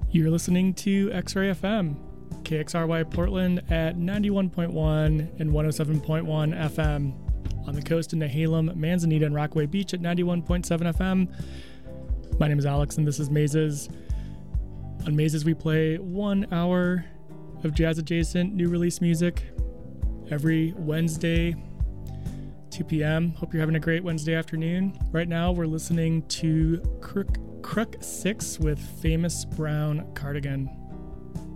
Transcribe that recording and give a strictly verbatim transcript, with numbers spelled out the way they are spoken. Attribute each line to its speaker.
Speaker 1: You're listening to X-Ray F M, K X R Y Portland at ninety-one point one and one oh seven point one F M. On the coast in Nehalem, Manzanita, and Rockaway Beach at ninety-one point seven F M. My name is Alex, and this is Mazes. On Mazes, we play one hour of jazz-adjacent new release music every Wednesday, two p.m. Hope you're having a great Wednesday afternoon. Right now, we're listening to Crook, Crook six with Famous Brown Cardigan.